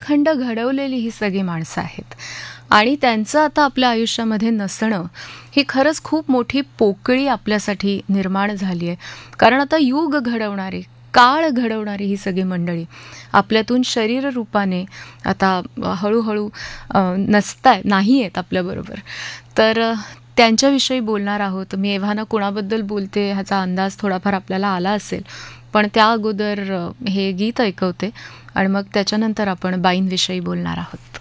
कालखंड घडवलेली ही सगळी माणसं आहेत आणि त्यांचं आता आपल्या आयुष्यामध्ये नसणं ही खरंच खूप मोठी पोकळी आपल्यासाठी निर्माण झाली आहे. कारण आता युग घडवणारी, काळ घडवणारी ही सगळी मंडळी आपल्यातून शरीर रूपाने आता हळूहळू नाही आहेत आपल्याबरोबर. तर त्यांच्याविषयी बोलणार आहोत. मी एव्हाना कोणाबद्दल बोलते ह्याचा अंदाज थोडाफार आपल्याला आला असेल, पण त्या अगोदर हे गीत ऐकवते आणि मग त्याच्यानंतर आपण बाईंविषयी बोलणार आहोत.